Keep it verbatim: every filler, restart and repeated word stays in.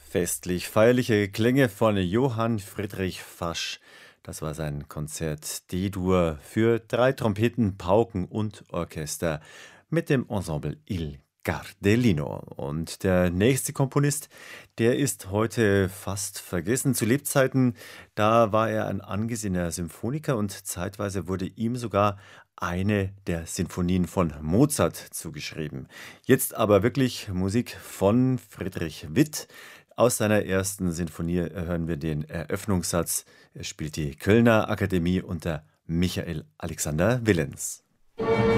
Festlich feierliche Klänge von Johann Friedrich Fasch. Das war sein Konzert D-Dur für drei Trompeten, Pauken und Orchester mit dem Ensemble Il Gardellino. Und der nächste Komponist, der ist heute fast vergessen. Zu Lebzeiten, da war er ein angesehener Symphoniker und zeitweise wurde ihm sogar eine der Sinfonien von Mozart zugeschrieben. Jetzt aber wirklich Musik von Friedrich Witt. Aus seiner ersten Sinfonie hören wir den Eröffnungssatz. Er spielt die Kölner Akademie unter Michael Alexander Willens.